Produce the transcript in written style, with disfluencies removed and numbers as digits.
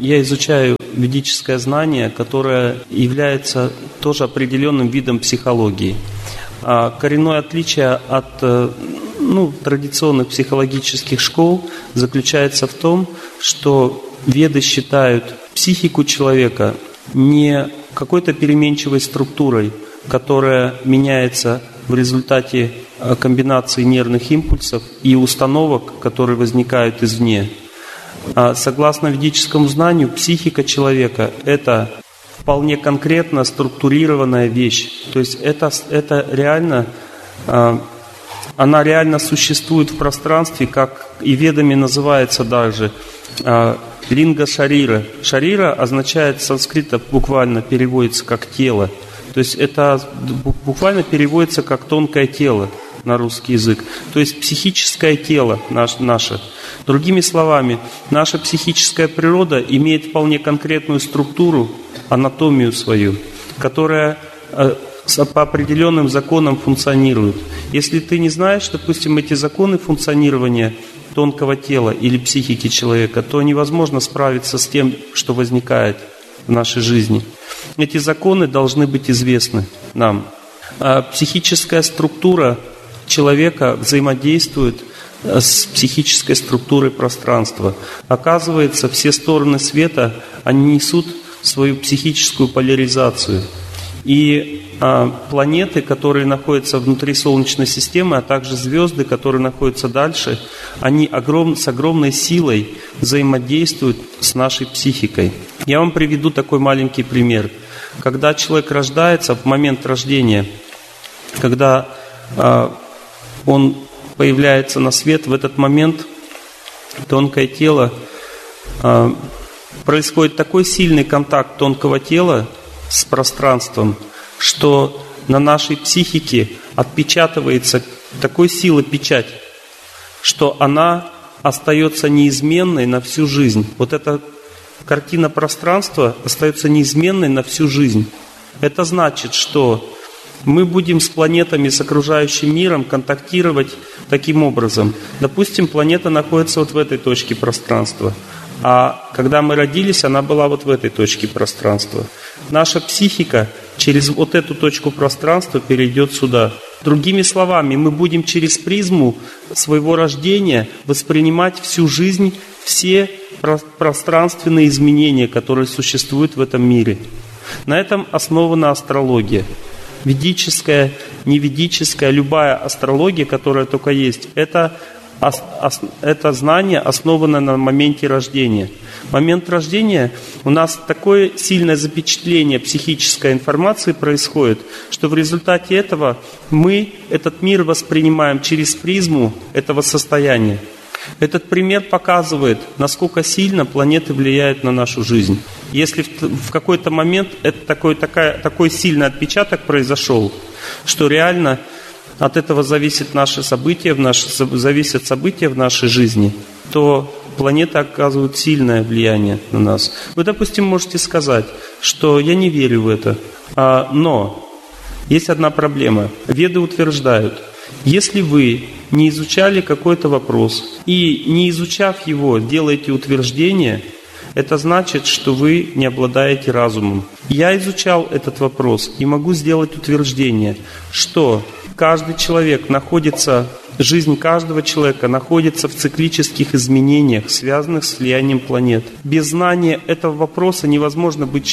я изучаю ведическое знание, которое является тоже определенным видом психологии. Коренное отличие от традиционных психологических школ заключается в том, что веды считают психику человека не какой-то переменчивой структурой, которая меняется в результате комбинации нервных импульсов и установок, которые возникают извне. Согласно ведическому знанию, психика человека – это вполне конкретно структурированная вещь. То есть это реально, она реально существует в пространстве, как и ведами называется даже линга шарира. Шарира означает с санскрита, буквально переводится как тело. То есть это буквально переводится как тонкое тело на русский язык. То есть психическое тело наше. Другими словами, наша психическая природа имеет вполне конкретную структуру, анатомию свою, которая по определенным законам функционирует. Если ты не знаешь, допустим, эти законы функционирования тонкого тела или психики человека, то невозможно справиться с тем, что возникает в нашей жизни. Эти законы должны быть известны нам. Психическая структура человека взаимодействует с психической структурой пространства. Оказывается, все стороны света, они несут свою психическую поляризацию. И планеты, которые находятся внутри Солнечной системы, а также звезды, которые находятся дальше, они с огромной силой взаимодействуют с нашей психикой. Я вам приведу такой маленький пример. Когда человек рождается, в момент рождения, когда он появляется на свет, в этот момент тонкое тело, происходит такой сильный контакт тонкого тела с пространством, что на нашей психике отпечатывается такой силы печать, что она остается неизменной на всю жизнь. Вот эта картина пространства остается неизменной на всю жизнь. Это значит, что мы будем с планетами, с окружающим миром контактировать таким образом. Допустим, планета находится вот в этой точке пространства, а когда мы родились, она была вот в этой точке пространства. Наша психика через вот эту точку пространства перейдет сюда. Другими словами, мы будем через призму своего рождения воспринимать всю жизнь, все пространственные изменения, которые существуют в этом мире. На этом основана астрология. Ведическая, неведическая, любая астрология, которая только есть, это знание основано на моменте рождения. Момент рождения у нас такое сильное запечатление психической информации происходит, что в результате этого мы этот мир воспринимаем через призму этого состояния. Этот пример показывает, насколько сильно планеты влияют на нашу жизнь. Если в какой-то момент такой сильный отпечаток произошел, что реально от этого зависят события в нашей жизни, то планеты оказывают сильное влияние на нас. Вы, допустим, можете сказать, что я не верю в это, но есть одна проблема. Веды утверждают, если вы не изучали какой-то вопрос и, не изучав его, делаете утверждение, это значит, что вы не обладаете разумом. Я изучал этот вопрос и могу сделать утверждение, что каждый человек жизнь каждого человека находится в циклических изменениях, связанных с влиянием планет. Без знания этого вопроса невозможно быть